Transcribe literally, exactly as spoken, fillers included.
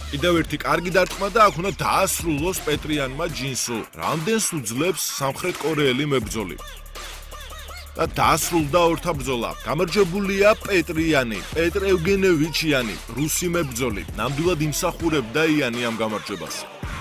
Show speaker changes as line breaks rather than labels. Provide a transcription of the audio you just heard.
კიდევ ერთი კარგი დარტყმა და აქ უნდა დაასრულოს პეტრიანმა ჯინსუ. რამდენს უძლებს სამხრეთ კორეელი მებრძოლი? და დაასრულდა ორთა ბრძოლა. გამარჯვებულია პეტრიანი, პეტრ ევგენევიჩიანი, რუსი მებრძოლი. ნამდვილად იმსახურებდა იანი ამ გამარჯვებას.